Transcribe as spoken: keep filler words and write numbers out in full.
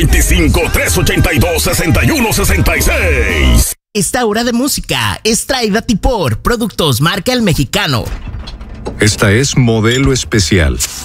veinticinco, tres ochenta y dos, sesenta y uno sesenta y seis. Esta hora de música es traída a ti por Productos Marca El Mexicano. Esta es Modelo Especial.